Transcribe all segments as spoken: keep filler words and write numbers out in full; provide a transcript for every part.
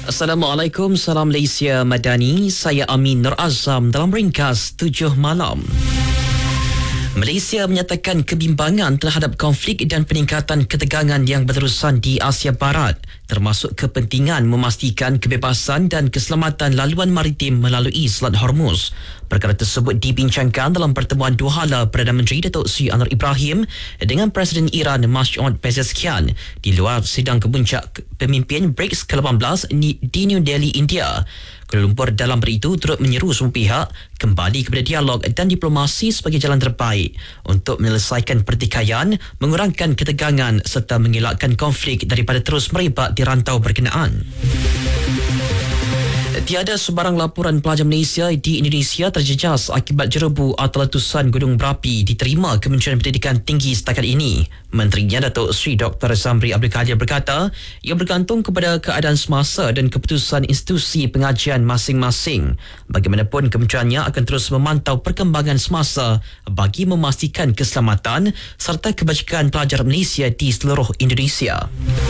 Assalamualaikum, salam Malaysia Madani. Saya Amin Nur Azam dalam ringkas tujuh malam. Malaysia menyatakan kebimbangan terhadap konflik dan peningkatan ketegangan yang berterusan di Asia Barat, termasuk kepentingan memastikan kebebasan dan keselamatan laluan maritim melalui Selat Hormuz. Perkara tersebut dibincangkan dalam pertemuan dua hala Perdana Menteri Datuk Seri Anwar Ibrahim dengan Presiden Iran Masoud Pezeshkian di luar sidang kepuncak pemimpin BRICS ke lapan belas di New Delhi, India. Kuala Lumpur dalam beritu turut menyeru semua pihak kembali kepada dialog dan diplomasi sebagai jalan terbaik untuk menyelesaikan pertikaian, mengurangkan ketegangan serta mengelakkan konflik daripada terus merebak di rantau berkenaan. Tiada sebarang laporan pelajar Malaysia di Indonesia terjejas akibat jerebu atau letusan gunung berapi diterima Kementerian Pendidikan Tinggi setakat ini. Menterinya Datuk Seri Doktor Zamri Abdul Kadir berkata, ia bergantung kepada keadaan semasa dan keputusan institusi pengajian masing-masing. Bagaimanapun, kementeriannya akan terus memantau perkembangan semasa bagi memastikan keselamatan serta kebajikan pelajar Malaysia di seluruh Indonesia.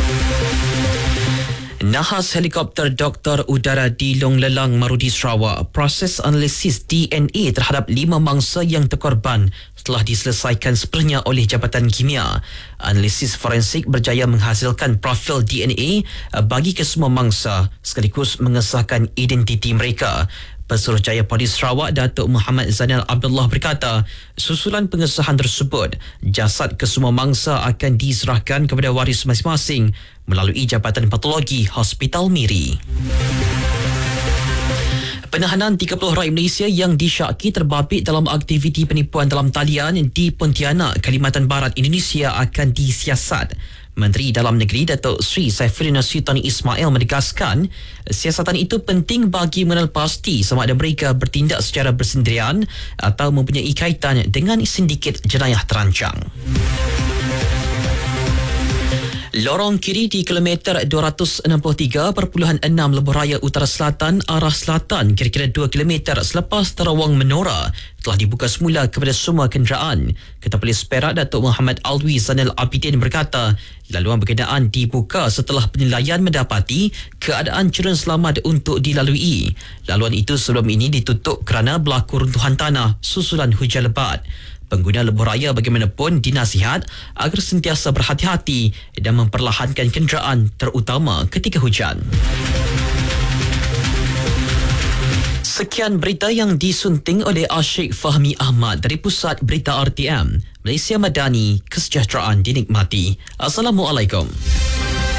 Nahas helikopter Doktor Udara di Long Lelang, Marudi, Sarawak, proses analisis D N A terhadap lima mangsa yang terkorban telah diselesaikan sepenuhnya oleh Jabatan Kimia. Analisis forensik berjaya menghasilkan profil D N A bagi kesemua mangsa sekaligus mengesahkan identiti mereka. Pesuruhjaya Polis Sarawak Datuk Muhammad Zainal Abdullah berkata, susulan pengesahan tersebut, jasad kesemua mangsa akan diserahkan kepada waris masing-masing melalui Jabatan Patologi Hospital Miri. Penahanan tiga puluh rakyat Malaysia yang disyaki terbabit dalam aktiviti penipuan dalam talian di Pontianak, Kalimantan Barat, Indonesia akan disiasat. Menteri Dalam Negeri Datuk Seri Saifuddin Sultan Ismail menegaskan siasatan itu penting bagi mengenal pasti sama ada mereka bertindak secara bersendirian atau mempunyai kaitan dengan sindiket jenayah terancang. Lorong kiri di kilometer dua ratus enam puluh tiga perpuluhan enam Lebuh Raya Utara Selatan arah selatan kira-kira dua kilometer selepas terowong Menora telah dibuka semula kepada semua kenderaan. Ketua Polis Perak Datuk Muhammad Alwi Zainal Abidin berkata, laluan berkenaan dibuka setelah penilaian mendapati keadaan cenderung selamat untuk dilalui. Laluan itu sebelum ini ditutup kerana berlaku runtuhan tanah susulan hujan lebat. Pengguna lebuh raya bagaimanapun dinasihat agar sentiasa berhati-hati dan memperlahankan kenderaan terutama ketika hujan. Sekian berita yang disunting oleh Asyik Fahmi Ahmad dari Pusat Berita R T M. Malaysia Madani, kesejahteraan dinikmati. Assalamualaikum.